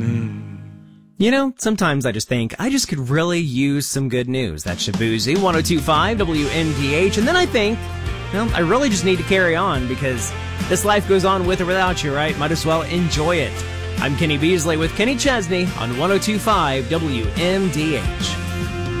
You know, sometimes I just think I just could really use some good news. That's Shabuzi, 102.5 WMDH. And then I think, well, I really just need to carry on because this life goes on with or without you, right? Might as well enjoy it. I'm Kenny Beasley with Kenny Chesney on 102.5 WMDH.